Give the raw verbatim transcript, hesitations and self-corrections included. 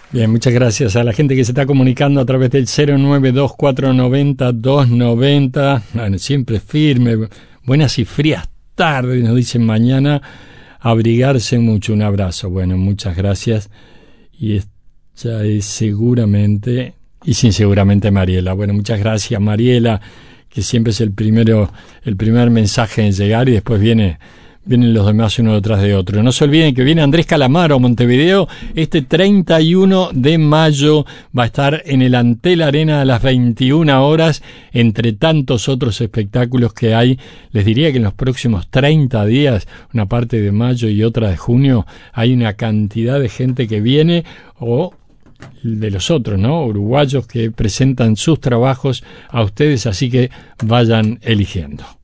Bien, muchas gracias a la gente que se está comunicando a través del cero nueve dos cuatro nueve cero dos nueve cero. Bueno, siempre firme. Buenas y frías tardes, nos dicen mañana. Abrigarse mucho. Un abrazo. Bueno, muchas gracias. Y esta es seguramente, y sin seguramente Mariela. Bueno, muchas gracias Mariela, que siempre es el primero, el primer mensaje en llegar y después viene... vienen los demás uno detrás de otro. No se olviden que viene Andrés Calamaro a Montevideo este treinta y uno de mayo. Va a estar en el Antel Arena a las veintiuna horas, entre tantos otros espectáculos que hay. Les diría que en los próximos treinta días, una parte de mayo y otra de junio, hay una cantidad de gente que viene, o de los otros, ¿no? Uruguayos que presentan sus trabajos a ustedes, así que vayan eligiendo.